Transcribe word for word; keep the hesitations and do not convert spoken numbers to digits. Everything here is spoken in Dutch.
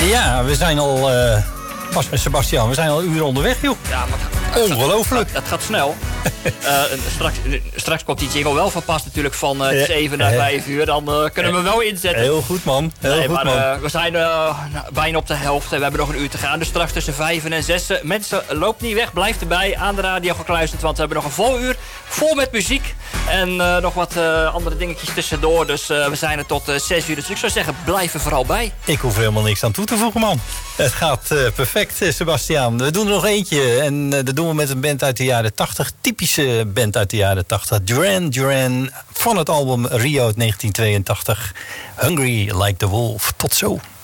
Ja, we zijn al... Uh, Sebastian, we zijn al uren onderweg, joh. Ja, maar... Ongelooflijk. Het gaat snel. uh, straks, straks komt die jingle wel van pas natuurlijk van uh, zeven naar vijf uur. Dan uh, kunnen we hem wel inzetten. Heel goed, man. Heel nee, goed, maar, man. Uh, we zijn uh, bijna op de helft en we hebben nog een uur te gaan. Dus straks tussen vijf en zes. Mensen, loop niet weg. Blijf erbij. Aan de radio gekluisterd. Want we hebben nog een vol uur. Vol met muziek. En uh, nog wat uh, andere dingetjes tussendoor. Dus uh, we zijn er tot uh, zes uur. Dus ik zou zeggen, blijf er vooral bij. Ik hoef helemaal niks aan toe te voegen, man. Het gaat uh, perfect, Sebastian. We doen er nog eentje. En uh, dat doen we met een band uit de jaren tachtig. Typische band uit de jaren tachtig. Duran Duran van het album Rio uit negentien tweeëntachtig. Hungry Like the Wolf. Tot zo.